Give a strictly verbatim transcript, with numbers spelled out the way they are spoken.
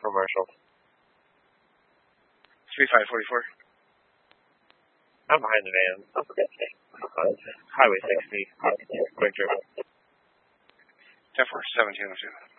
for Marshall. three five forty-four. I'm behind the van. Oh, for God's sake. Highway sixty. Quick dribble. ten four, seventeen oh two.